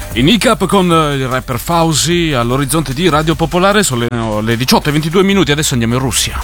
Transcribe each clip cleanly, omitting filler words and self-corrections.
In ICAP con il rapper Fauzi all'orizzonte di Radio Popolare, sono le 18:22. Adesso andiamo in Russia.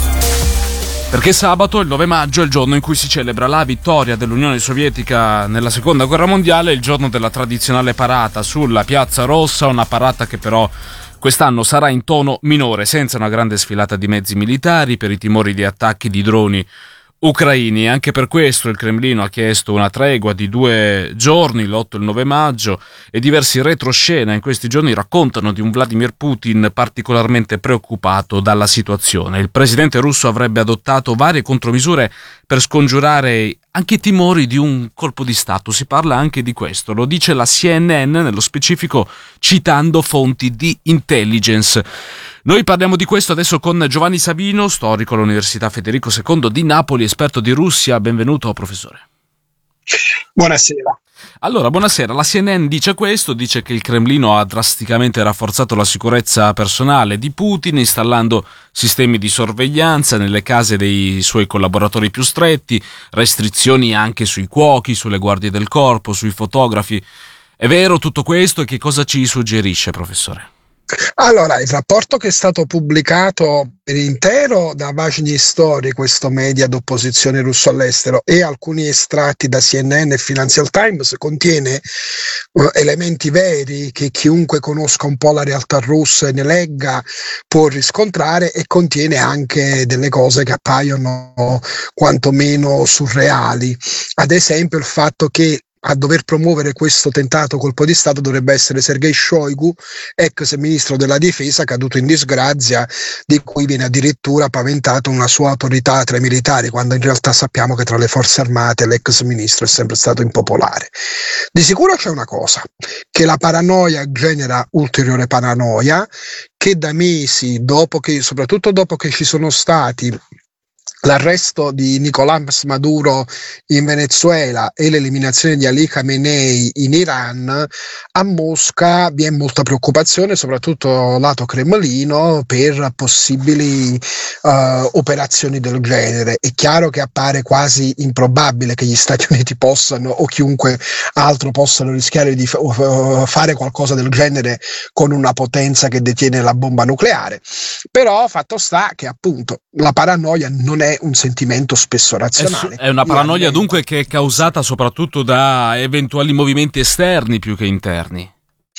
Perché sabato, il 9 maggio, è il giorno in cui si celebra la vittoria dell'Unione Sovietica nella Seconda Guerra Mondiale, il giorno della tradizionale parata sulla Piazza Rossa, una parata che però quest'anno sarà in tono minore, senza una grande sfilata di mezzi militari per i timori di attacchi di droni ucraini. Anche per questo il Cremlino ha chiesto una tregua di 2 giorni, l'8 e il 9 maggio, e diversi retroscena in questi giorni raccontano di un Vladimir Putin particolarmente preoccupato dalla situazione. Il presidente russo avrebbe adottato varie contromisure per scongiurare anche i timori di un colpo di Stato. Si parla anche di questo, lo dice la CNN, nello specifico citando fonti di intelligence. Noi parliamo di questo adesso con Giovanni Savino, storico all'Università Federico II di Napoli, esperto di Russia. Benvenuto, professore. Buonasera. Allora, buonasera. La CNN dice questo, dice che il Cremlino ha drasticamente rafforzato la sicurezza personale di Putin, installando sistemi di sorveglianza nelle case dei suoi collaboratori più stretti, restrizioni anche sui cuochi, sulle guardie del corpo, sui fotografi. È vero tutto questo e che cosa ci suggerisce, professore? Allora, il rapporto che è stato pubblicato per intero da Vajny Story, questo media d'opposizione russo all'estero, e alcuni estratti da CNN e Financial Times, contiene elementi veri che chiunque conosca un po' la realtà russa e ne legga può riscontrare, e contiene anche delle cose che appaiono quantomeno surreali. Ad esempio il fatto che a dover promuovere questo tentato colpo di Stato dovrebbe essere Sergei Shoigu, ex ministro della difesa caduto in disgrazia, di cui viene addirittura paventato una sua autorità tra i militari, quando in realtà sappiamo che tra le forze armate l'ex ministro è sempre stato impopolare. Di sicuro c'è una cosa, che la paranoia genera ulteriore paranoia, che da mesi, soprattutto dopo che ci sono stati l'arresto di Nicolás Maduro in Venezuela e l'eliminazione di Ali Khamenei in Iran, a Mosca vi è molta preoccupazione, soprattutto lato cremlino, per possibili operazioni del genere. È chiaro che appare quasi improbabile che gli Stati Uniti possano, o chiunque altro possano, rischiare di fare qualcosa del genere con una potenza che detiene la bomba nucleare, però fatto sta che appunto la paranoia non è un sentimento spesso razionale. È una paranoia dunque che è causata soprattutto da eventuali movimenti esterni più che interni.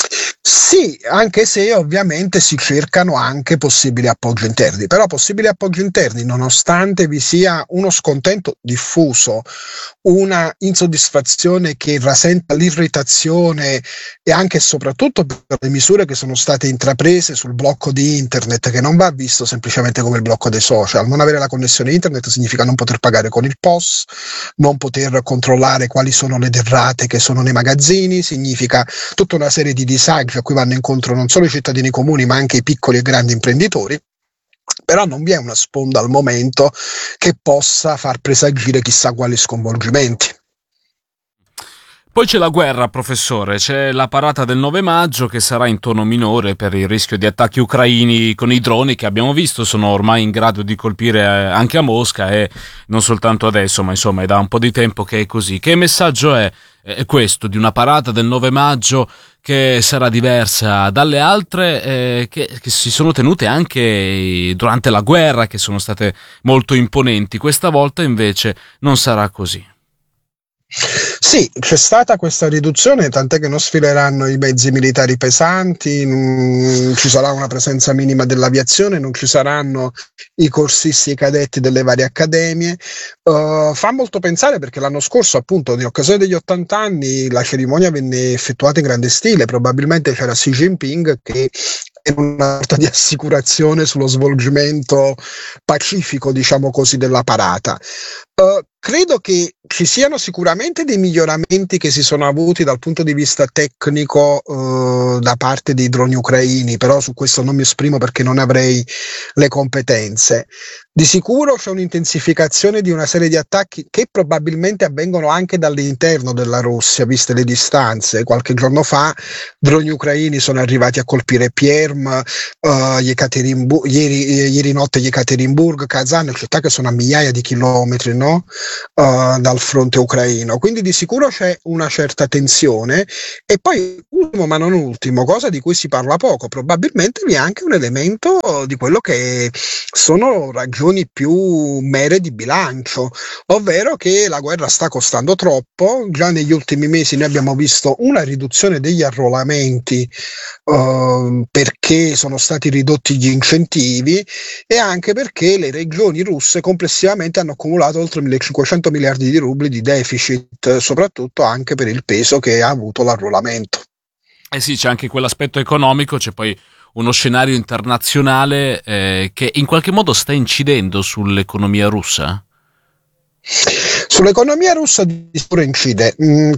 Sì, anche se ovviamente si cercano anche possibili appoggi interni, però possibili appoggi interni, nonostante vi sia uno scontento diffuso, una insoddisfazione che rasenta l'irritazione, e anche e soprattutto per le misure che sono state intraprese sul blocco di internet, che non va visto semplicemente come il blocco dei social. Non avere la connessione internet significa non poter pagare con il POS, non poter controllare quali sono le derrate che sono nei magazzini, significa tutta una serie di disagi a cui vanno incontro non solo i cittadini comuni ma anche i piccoli e grandi imprenditori. Però non vi è una sponda al momento che possa far presagire chissà quali sconvolgimenti. Poi c'è la guerra, professore, c'è la parata del 9 maggio che sarà in tono minore per il rischio di attacchi ucraini con i droni che abbiamo visto sono ormai in grado di colpire anche a Mosca, e non soltanto adesso, ma insomma è da un po' di tempo che è così. Che messaggio è questo di una parata del 9 maggio che sarà diversa dalle altre che si sono tenute anche durante la guerra, che sono state molto imponenti? Questa volta invece non sarà così. Sì, c'è stata questa riduzione, tant'è che non sfileranno i mezzi militari pesanti, ci sarà una presenza minima dell'aviazione, non ci saranno i corsisti e i cadetti delle varie accademie. Fa molto pensare perché l'anno scorso, appunto, in occasione degli 80 anni, la cerimonia venne effettuata in grande stile. Probabilmente c'era Xi Jinping che era una sorta di assicurazione sullo svolgimento pacifico, diciamo così, della parata. Credo che ci siano sicuramente dei miglioramenti che si sono avuti dal punto di vista tecnico da parte dei droni ucraini, però su questo non mi esprimo perché non avrei le competenze. Di sicuro c'è un'intensificazione di una serie di attacchi che probabilmente avvengono anche dall'interno della Russia, viste le distanze. Qualche giorno fa droni ucraini sono arrivati a colpire Perm, ieri notte Yekaterinburg, Kazan, città che sono a migliaia di chilometri, no? dal fronte ucraino. Quindi di sicuro c'è una certa tensione. E poi, ultimo ma non ultimo, cosa di cui si parla poco, probabilmente vi è anche un elemento di quello che sono ragioni più mere di bilancio, ovvero che la guerra sta costando troppo. Già negli ultimi mesi noi abbiamo visto una riduzione degli arruolamenti perché sono stati ridotti gli incentivi, e anche perché le regioni russe complessivamente hanno accumulato oltre 1.500 miliardi di rubli di deficit, soprattutto anche per il peso che ha avuto l'arruolamento. Eh sì, c'è anche quell'aspetto economico, c'è poi uno scenario internazionale che in qualche modo sta incidendo sull'economia russa? Sull'economia russa di sicuro incide.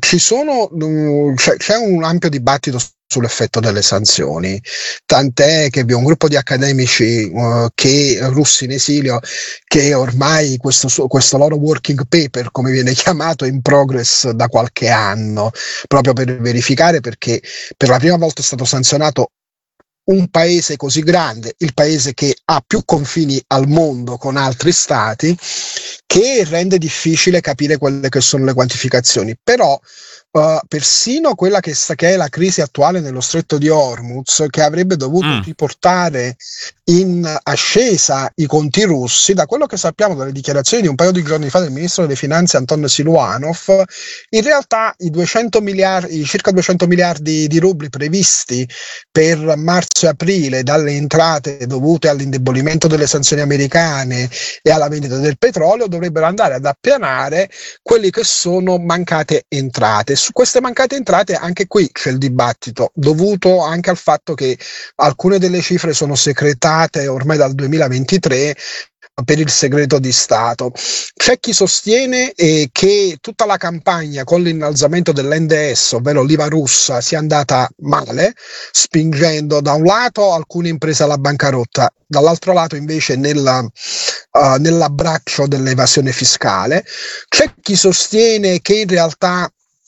C'è un ampio dibattito sull'effetto delle sanzioni, tant'è che vi è un gruppo di accademici russi in esilio che ormai questo loro working paper, come viene chiamato, è in progress da qualche anno, proprio per verificare, perché per la prima volta è stato sanzionato un paese così grande, il paese che ha più confini al mondo con altri stati, che rende difficile capire quelle che sono le quantificazioni. Però persino quella che è la crisi attuale nello stretto di Hormuz, che avrebbe dovuto riportare in ascesa i conti russi, da quello che sappiamo dalle dichiarazioni di un paio di giorni fa del ministro delle finanze Anton Siluanov, in realtà i circa 200 miliardi di rubli previsti per marzo e aprile dalle entrate dovute all'indebolimento delle sanzioni americane e alla vendita del petrolio dovrebbero andare ad appianare quelli che sono mancate entrate. Su queste mancate entrate anche qui c'è il dibattito, dovuto anche al fatto che alcune delle cifre sono segretate ormai dal 2023 per il segreto di Stato. C'è chi sostiene che tutta la campagna con l'innalzamento dell'NDS, ovvero l'IVA russa, sia andata male, spingendo da un lato alcune imprese alla bancarotta, dall'altro lato invece nell'abbraccio dell'evasione fiscale. C'è chi sostiene che in realtà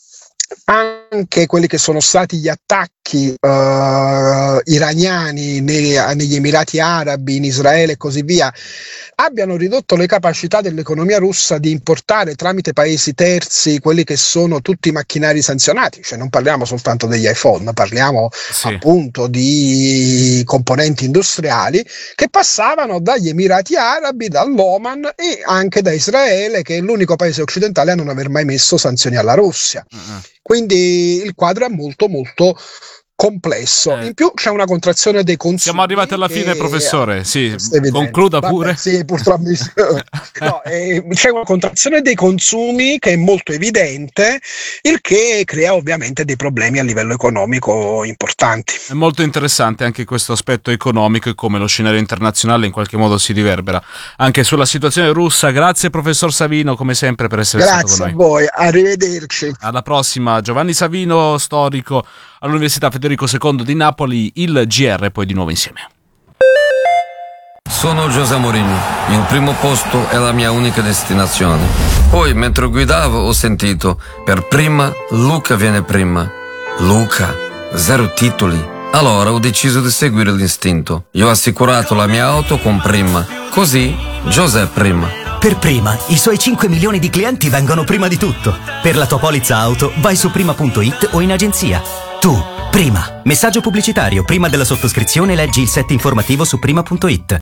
anche quelli che sono stati gli attacchi iraniani negli Emirati Arabi, in Israele e così via, abbiano ridotto le capacità dell'economia russa di importare tramite paesi terzi quelli che sono tutti i macchinari sanzionati. Cioè non parliamo soltanto degli iPhone, parliamo appunto di componenti industriali che passavano dagli Emirati Arabi, dall'Oman e anche da Israele, che è l'unico paese occidentale a non aver mai messo sanzioni alla Russia. Quindi il quadro è molto molto complesso. In più c'è una contrazione dei consumi. Siamo arrivati alla fine, professore. Sì, concluda pure. Vabbè, sì, purtroppo c'è una contrazione dei consumi che è molto evidente, il che crea ovviamente dei problemi a livello economico importanti. È molto interessante anche questo aspetto economico e come lo scenario internazionale in qualche modo si riverbera anche sulla situazione russa. Grazie professor Savino, come sempre, per essere stato con noi. Grazie a voi, arrivederci. Alla prossima. Giovanni Savino, storico all'Università Federico II di Napoli. Il GR poi di nuovo insieme. Sono José Mourinho, il primo posto è la mia unica destinazione. Poi mentre guidavo ho sentito, per prima Luca viene prima. Luca, 0 titoli. Allora ho deciso di seguire l'istinto. Io ho assicurato la mia auto con Prima, così José prima. Per Prima, i suoi 5 milioni di clienti vengono prima di tutto. Per la tua polizza auto vai su prima.it o in agenzia. Tu, Prima. Messaggio pubblicitario. Prima della sottoscrizione leggi il set informativo su prima.it.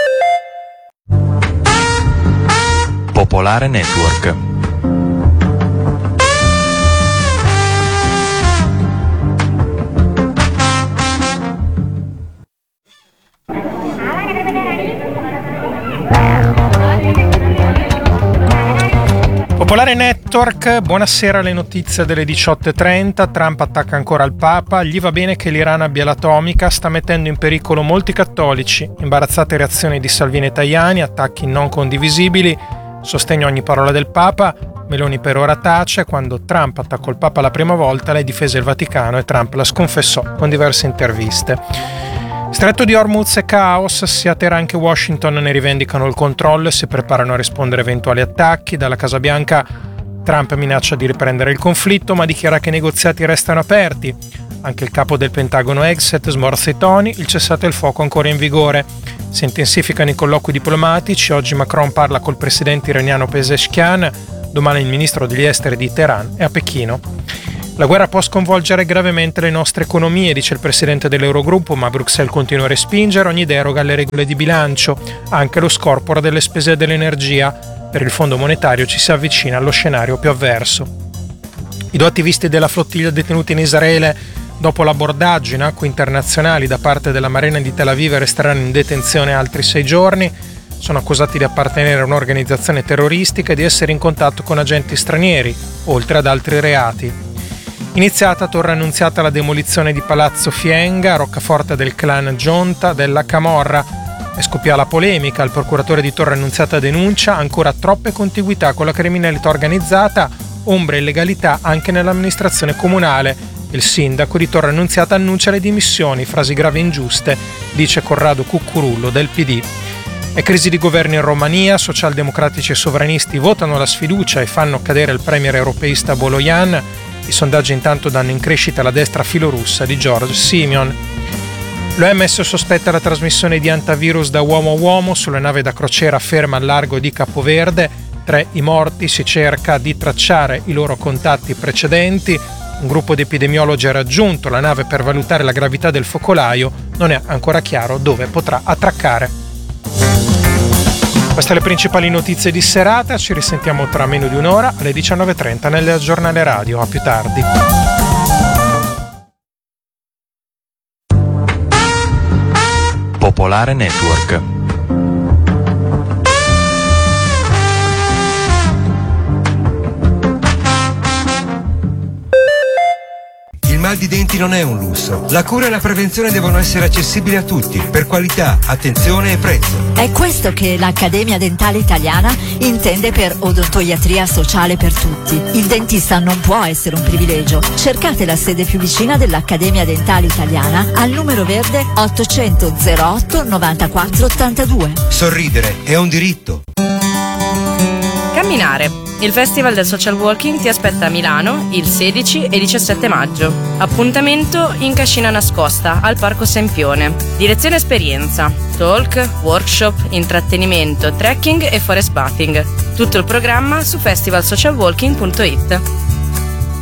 Popolare Network. Popolare Network, buonasera. Le notizie delle 18.30. Trump attacca ancora il Papa, gli va bene che l'Iran abbia l'atomica, sta mettendo in pericolo molti cattolici, imbarazzate reazioni di Salvini e Tajani, attacchi non condivisibili, sostegno a ogni parola del Papa, Meloni per ora tace, quando Trump attaccò il Papa la prima volta lei difese il Vaticano e Trump la sconfessò con diverse interviste. Stretto di Hormuz e caos, sia Teheran che Washington ne rivendicano il controllo e si preparano a rispondere a eventuali attacchi. Dalla Casa Bianca Trump minaccia di riprendere il conflitto, ma dichiara che i negoziati restano aperti. Anche il capo del Pentagono Hegseth smorza i toni, il cessate il fuoco ancora in vigore. Si intensificano i colloqui diplomatici, oggi Macron parla col presidente iraniano Pezeshkian, Domani il ministro degli esteri di Teheran è a Pechino. La guerra può sconvolgere gravemente le nostre economie, dice il presidente dell'Eurogruppo, ma Bruxelles continua a respingere ogni deroga alle regole di bilancio, anche lo scorporo delle spese dell'energia. Per il Fondo monetario ci si avvicina allo scenario più avverso. I due attivisti della flottiglia detenuti in Israele dopo l'abordaggio in acque internazionali da parte della Marina di Tel Aviv resteranno in detenzione altri 6 giorni. Sono accusati di appartenere a un'organizzazione terroristica e di essere in contatto con agenti stranieri, oltre ad altri reati. Iniziata a Torre Annunziata la demolizione di Palazzo Fienga, roccaforte del clan Giunta della Camorra. È scoppiata la polemica, il procuratore di Torre Annunziata denuncia ancora troppe contiguità con la criminalità organizzata, ombre e illegalità anche nell'amministrazione comunale. Il sindaco di Torre Annunziata annuncia le dimissioni, frasi gravi e ingiuste, dice Corrado Cuccurullo del PD. È crisi di governo in Romania, socialdemocratici e sovranisti votano la sfiducia e fanno cadere il premier europeista Bolojan. I sondaggi intanto danno in crescita la destra filorussa di George Simeon. L'OMS sospetta la trasmissione di antivirus da uomo a uomo sulla nave da crociera ferma al largo di Capoverde. 3 i morti, si cerca di tracciare i loro contatti precedenti. Un gruppo di epidemiologi ha raggiunto la nave per valutare la gravità del focolaio. Non è ancora chiaro dove potrà attraccare. Queste le principali notizie di serata, ci risentiamo tra meno di un'ora alle 19:30 nel giornale radio. A più tardi. Popolare Network. Il mal di denti non è un lusso. La cura e la prevenzione devono essere accessibili a tutti, per qualità, attenzione e prezzo. È questo che l'Accademia Dentale Italiana intende per odontoiatria sociale per tutti. Il dentista non può essere un privilegio. Cercate la sede più vicina dell'Accademia Dentale Italiana al numero verde 800 08 94 82. Sorridere è un diritto. Camminare. Il Festival del Social Walking ti aspetta a Milano il 16 e 17 maggio. Appuntamento in Cascina Nascosta, al Parco Sempione. Direzione esperienza, talk, workshop, intrattenimento, trekking e forest bathing. Tutto il programma su festivalsocialwalking.it.